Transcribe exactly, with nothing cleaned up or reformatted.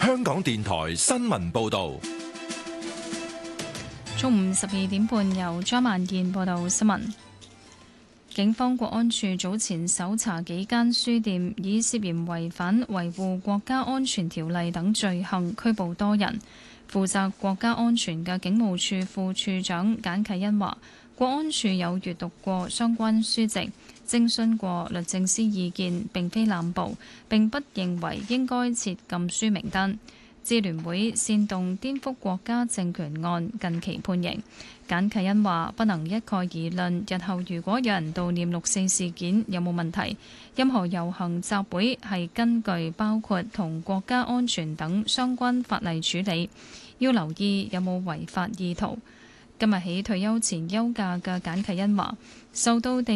香港電台新聞報道。 中午十二點半，由張萬燕報道新聞。警方國安處早前搜查幾間書店，以涉嫌違反維護國家安全條例等罪行拘捕多人。負責國家安全嘅警務處副處長簡啟恩話，國安處有閱讀過相關書籍，徵詢過律政司意見，並非濫捕，並不認為應該設禁書名單。支聯會煽動顛覆國家政權案近期判刑，簡啟恩話不能一概而論，日後如果有人悼念六四事件有冇問題，任何遊行集會係根據包括同國家安全等相關法例處理，要留意有冇違法意圖。今日起退休前休假嘅簡啟恩話，受到地